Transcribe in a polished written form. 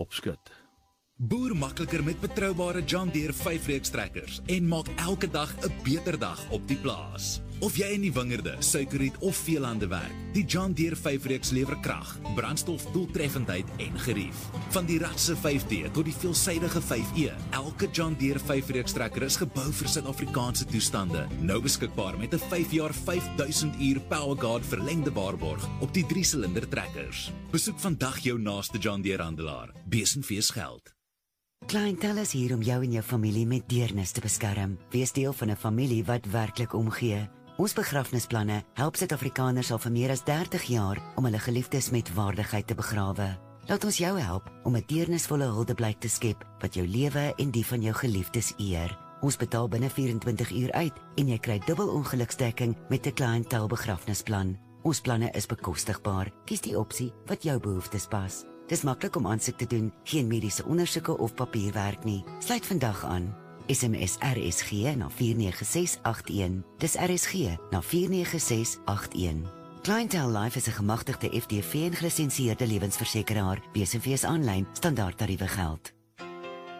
opskud. Boer makliker met betroubare John Deere 5-reeks trekkers en maak elke dag 'n beter dag op die plaas. Of jy in die wingerde, suikerriet of veelande werk, die John Deere 5-reeks lewer krag, brandstof, doeltreffendheid en gerief. Van die ratse 5D tot die veelsidige 5E, elke John Deere 5-reeks trekker is gebou vir Suid-Afrikaanse toestande. Nou beskikbaar met 'n 5 jaar 5000 uur PowerGuard verlengde waarborg op die 3-silinder trekkers. Besoek vandag jou naaste John Deere handelaar. Besenfees geld. Clientele is hier om jou en jou familie met deernis te beskerm. Wees deel van 'n familie wat werklik omgee. Ons begrafnisplanne help Suid-Afrikaners al vir meer as 30 jaar om hulle geliefdes met waardigheid te begrawe. Laat ons jou help om 'n deernisvolle huldeblyk te skep wat jou lewe en die van jou geliefdes eer. Ons betaal binne 24 uur uit en jy kry dubbel ongeluksdekking met 'n clientele begrafnisplan. Ons planne is bekostigbaar. Kies die opsie wat jou behoeftes pas. Dis maklik om aansoek te doen, geen mediese ondersoeke of papierwerk nie. Sluit vandag aan. SMS RSG na 49681. Dis RSG na 49681. Clientele Life is 'n gemagtigde FDV en gelisensieerde lewensversekeraar. Besenfees aanlyn, standaard tariewe geld.